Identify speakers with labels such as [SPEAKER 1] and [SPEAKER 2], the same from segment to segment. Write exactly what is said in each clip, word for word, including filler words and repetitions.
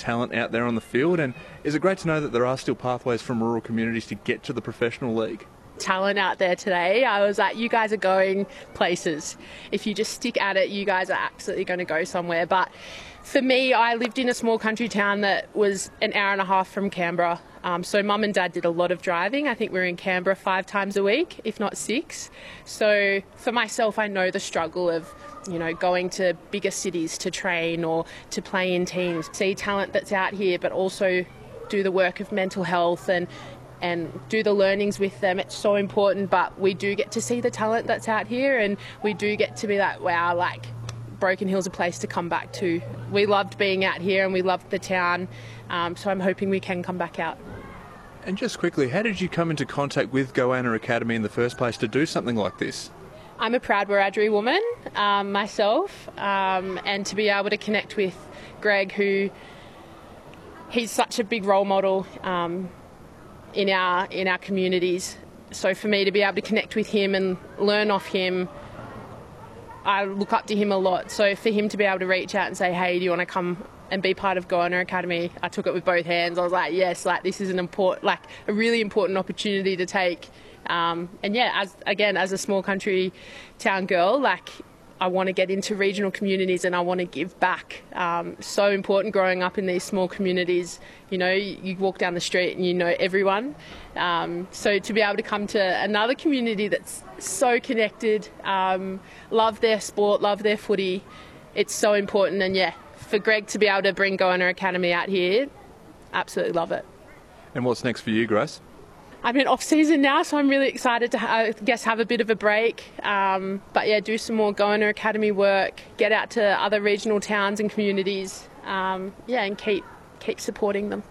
[SPEAKER 1] talent out there on the field, and is it great to know that there are still pathways from rural communities to get to the professional league?
[SPEAKER 2] Talent out there today. I was like, you guys are going places. If you just stick at it, you guys are absolutely going to go somewhere. But for me, I lived in a small country town that was an hour and a half from Canberra. Um, so mum and dad did a lot of driving. I think we were in Canberra five times a week, if not six. So for myself, I know the struggle of, you know, going to bigger cities to train or to play in teams, see talent that's out here, but also do the work of mental health and and do the learnings with them. It's so important, but we do get to see the talent that's out here, and we do get to be like, wow, like Broken Hill's a place to come back to. We loved being out here and we loved the town, um, so I'm hoping we can come back out.
[SPEAKER 1] And just quickly, how did you come into contact with Goanna Academy in the first place to do something like this?
[SPEAKER 2] I'm a proud Wiradjuri woman um, myself, um, and to be able to connect with Greg, who he's such a big role model um, in our in our communities. So for me to be able to connect with him and learn off him, I look up to him a lot. So for him to be able to reach out and say, hey, do you want to come and be part of Goanna Academy? I took it with both hands. I was like, yes, like this is an important, like a really important opportunity to take. Um, and yeah, as again, as a small country town girl, like I want to get into regional communities and I want to give back. Um, so important growing up in these small communities. You know, you, you walk down the street and you know everyone. Um, so to be able to come to another community that's so connected, um, love their sport, love their footy, it's so important. And yeah, for Greg to be able to bring Goanna Academy out here, absolutely love it.
[SPEAKER 1] And what's next for you, Grace?
[SPEAKER 2] I'm in off-season now, so I'm really excited to, I guess, have a bit of a break. Um, but yeah, do some more Goanna Academy work, get out to other regional towns and communities, um, yeah, and keep keep supporting them.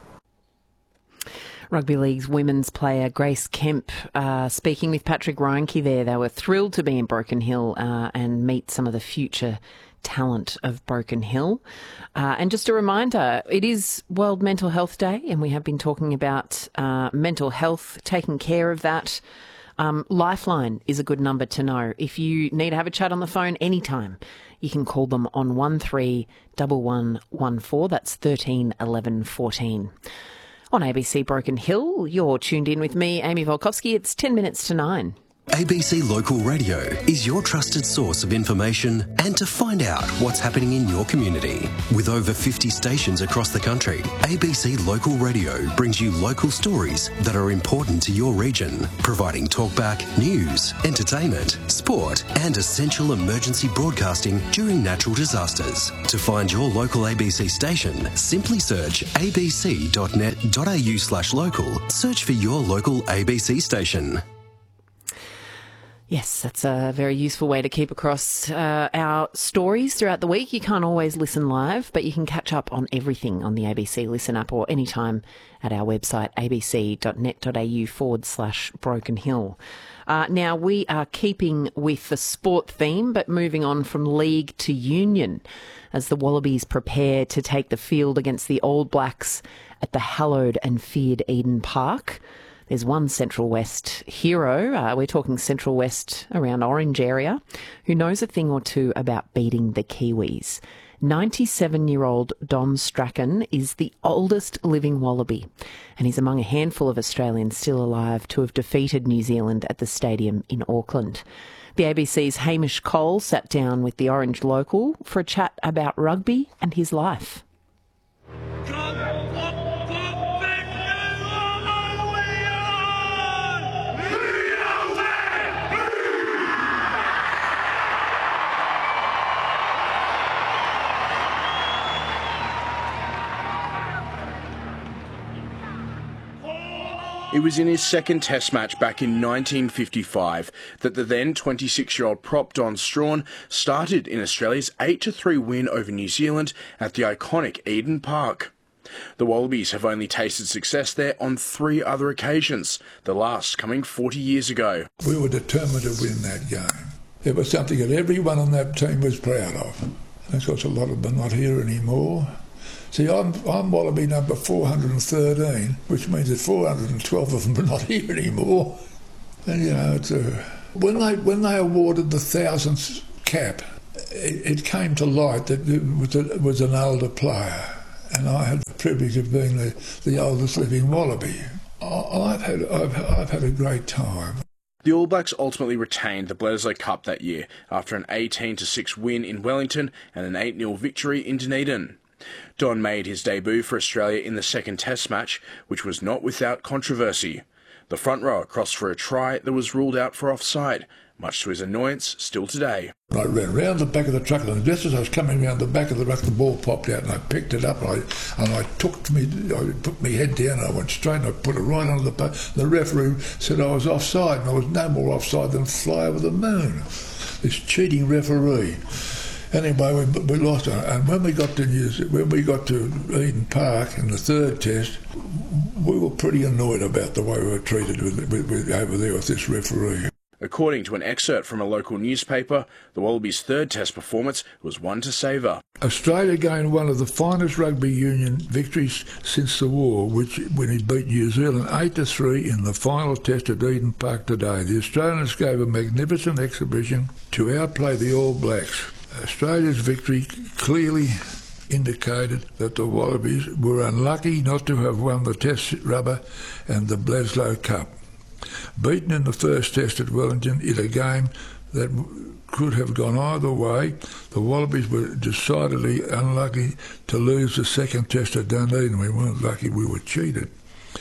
[SPEAKER 3] Rugby League's women's player Grace Kemp uh, speaking with Patrick Reinke there. They were thrilled to be in Broken Hill uh, and meet some of the future talent of Broken Hill. Uh, and just a reminder, it is World Mental Health Day, and we have been talking about uh, mental health, taking care of that. Um, Lifeline is a good number to know. If you need to have a chat on the phone anytime, you can call them on one three one one one four. That's thirteen eleven fourteen. On A B C Broken Hill, you're tuned in with me, Amy Volkovsky. It's ten minutes to nine.
[SPEAKER 4] A B C Local Radio is your trusted source of information and to find out what's happening in your community. With over fifty stations across the country, A B C Local Radio brings you local stories that are important to your region, providing talkback, news, entertainment, sport and essential emergency broadcasting during natural disasters. To find your local A B C station, simply search abc dot net dot a u slash local. Search for your local A B C station.
[SPEAKER 3] Yes, that's a very useful way to keep across uh, our stories throughout the week. You can't always listen live, but you can catch up on everything on the A B C Listen app or anytime at our website, abc dot net dot a u forward slash Broken Hill. Uh, now, we are keeping with the sport theme, but moving on from league to union as the Wallabies prepare to take the field against the All Blacks at the hallowed and feared Eden Park. There's one Central West hero, uh, we're talking Central West around Orange area, who knows a thing or two about beating the Kiwis. ninety-seven-year-old Don Strachan is the oldest living Wallaby, and he's among a handful of Australians still alive to have defeated New Zealand at the stadium in Auckland. The A B C's Hamish Cole sat down with the Orange local for a chat about rugby and his life.
[SPEAKER 5] It was in his second Test match back in nineteen fifty-five that the then twenty-six-year-old prop Don Strawn started in Australia's eight to three win over New Zealand at the iconic Eden Park. The Wallabies have only tasted success there on three other occasions, the last coming forty years ago.
[SPEAKER 6] We were determined to win that game. It was something that everyone on that team was proud of. And of course, a lot of them are not here anymore. See, I'm, I'm Wallaby number four hundred thirteen, which means that four hundred twelve of them are not here anymore. And, you know, it's a, when they when they awarded the thousandth cap, it, it came to light that it was, a, it was an older player. and I had the privilege of being the, the oldest living Wallaby. I, I've had I've, I've had a great time.
[SPEAKER 5] The All Blacks ultimately retained the Bledisloe Cup that year after an eighteen to six win in Wellington and an eight nil victory in Dunedin. Don made his debut for Australia in the second Test match, which was not without controversy. The front rower crossed for a try that was ruled out for offside, much to his annoyance still today.
[SPEAKER 6] I ran round the back of the truck, and just as I was coming round the back of the truck, the ball popped out, and I picked it up, and I, and I took me, I put my head down, and I went straight, and I put it right under the boat. The referee said I was offside, and I was no more offside than fly over the moon. This cheating referee. Anyway, we, we lost it, and when we got to New, when we got to Eden Park in the third Test, we were pretty annoyed about the way we were treated with, with, with, over there with this referee.
[SPEAKER 5] According to an excerpt from a local newspaper, the Wallabies' third Test performance was one to savour.
[SPEAKER 6] Australia gained one of the finest rugby union victories since the war, which when it beat New Zealand eight to three in the final Test at Eden Park today. The Australians gave a magnificent exhibition to outplay the All Blacks. Australia's victory clearly indicated that the Wallabies were unlucky not to have won the Test rubber and the Bledisloe Cup. Beaten in the first Test at Wellington in a game that could have gone either way, the Wallabies were decidedly unlucky to lose the second Test at Dunedin. We weren't lucky, we were cheated.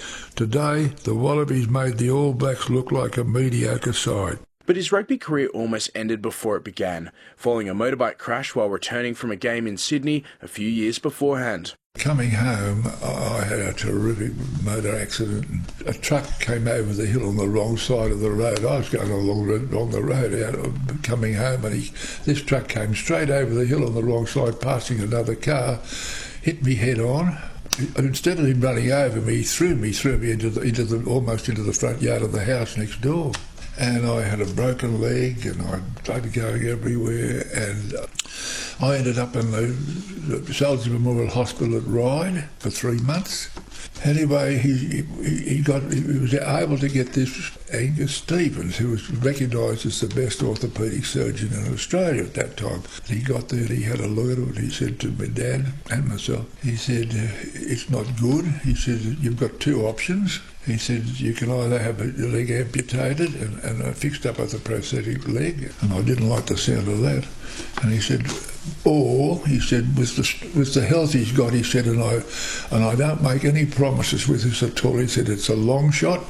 [SPEAKER 6] Today, the Wallabies made the All Blacks look like a mediocre side.
[SPEAKER 5] But his rugby career almost ended before it began, following a motorbike crash while returning from a game in Sydney a few years beforehand.
[SPEAKER 6] Coming home, I had a terrific motor accident. A truck came over the hill on the wrong side of the road. I was going along, along the road out of coming home, and he, this truck came straight over the hill on the wrong side, passing another car, hit me head on. And instead of him running over me, he threw me, threw me into the, into the, almost into the front yard of the house next door. And I had a broken leg, and I started going everywhere, and I ended up in the Soldier Memorial Hospital at Ryde for three months. Anyway, he, he, he got he was able to get this Angus Stevens, who was recognised as the best orthopaedic surgeon in Australia at that time. He got there, he had a look at it, and he said to my dad and myself, he said, it's not good. He said, you've got two options. He said, you can either have your leg amputated and, and fixed up with a prosthetic leg, and I didn't like the sound of that. And he said, or, he said, with the, with the health he's got, he said, and I, and I don't make any promises with this at all. He said, it's a long shot,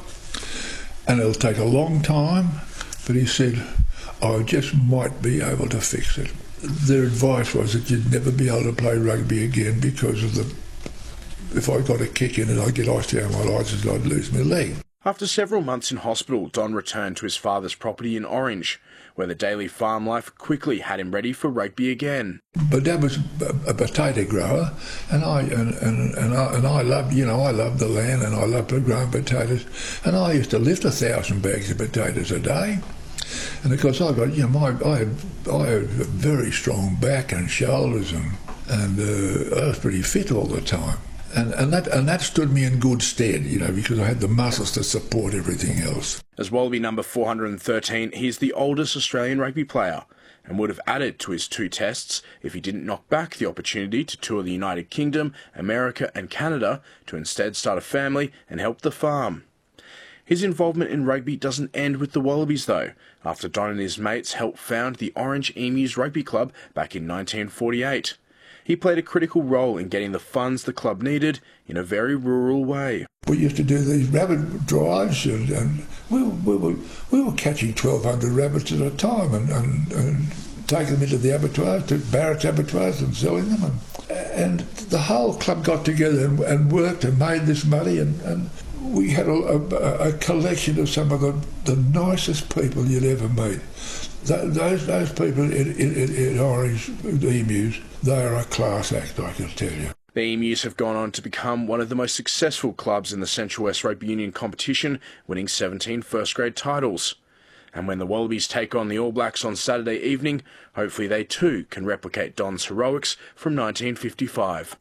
[SPEAKER 6] and it'll take a long time, but he said, I just might be able to fix it. Their advice was that you'd never be able to play rugby again because of the if I got a kick in and I'd get osteomyelitis and I'd lose my leg.
[SPEAKER 5] After several months in hospital, Don returned to his father's property in Orange, where the daily farm life quickly had him ready for rugby again.
[SPEAKER 6] But Dad was a, a potato grower, and I and, and, and I and I loved, you know, I loved the land, and I loved growing potatoes, and I used to lift a thousand bags of potatoes a day. And of course, I got, you know, my I had I had a very strong back and shoulders, and and uh, I was pretty fit all the time. And, and that and that stood me in good stead, you know, because I had the muscles to support everything else.
[SPEAKER 5] As Wallaby number four hundred thirteen, he is the oldest Australian rugby player and would have added to his two tests if he didn't knock back the opportunity to tour the United Kingdom, America and Canada to instead start a family and help the farm. His involvement in rugby doesn't end with the Wallabies though, after Don and his mates helped found the Orange Emus Rugby Club back in nineteen forty-eight. He played a critical role in getting the funds the club needed in a very rural way.
[SPEAKER 6] We used to do these rabbit drives, and, and we, we, were, we were catching twelve hundred rabbits at a time and, and, and taking them into the abattoirs, to Barrett's abattoirs, and selling them. And, and the whole club got together and, and worked and made this money, and, and we had a, a, a collection of some of the, the nicest people you'd ever meet. Those those people in, in, in Orange, the Emus, they are a class act, I can tell you.
[SPEAKER 5] The Emus have gone on to become one of the most successful clubs in the Central West Rugby Union competition, winning seventeen first-grade titles. And when the Wallabies take on the All Blacks on Saturday evening, hopefully they too can replicate Don's heroics from nineteen fifty-five.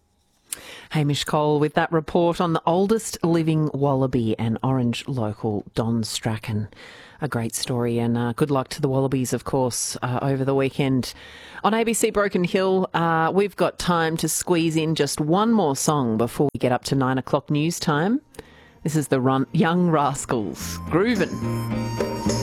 [SPEAKER 3] Hamish Cole with that report on the oldest living wallaby and Orange local Don Strachan. A great story, and uh, good luck to the Wallabies, of course, uh, over the weekend. On A B C Broken Hill, uh, we've got time to squeeze in just one more song before we get up to nine o'clock news time. This is the Run- Young Rascals, Groovin'.